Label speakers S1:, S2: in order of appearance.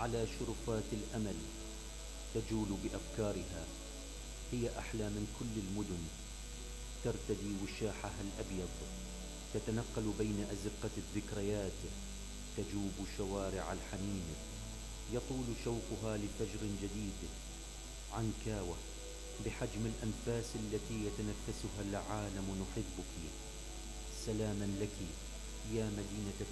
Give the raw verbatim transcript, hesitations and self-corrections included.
S1: على شرفات الأمل تجول بأفكارها. هي أحلى من كل المدن، ترتدي وشاحها الأبيض، تتنقل بين أزقة الذكريات، تجوب شوارع الحنين. يطول شوقها لفجر جديد. عنكاوة بحجم الأنفاس التي يتنفسها العالم، نحبك. سلاما لك يا مدينة